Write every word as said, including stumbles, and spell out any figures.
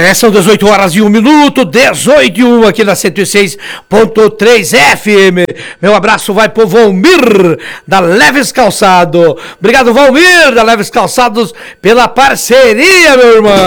É, são dezoito horas e um minuto, dezoito e um aqui na cento e seis ponto três F M. Meu abraço vai pro Valmir da Leves Calçado. Obrigado, Valmir da Leves Calçados, pela parceria, meu irmão.